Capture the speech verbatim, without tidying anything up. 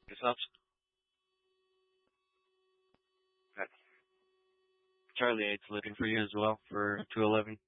Yourself? Okay. Charlie eight's looking for you as well for two eleven.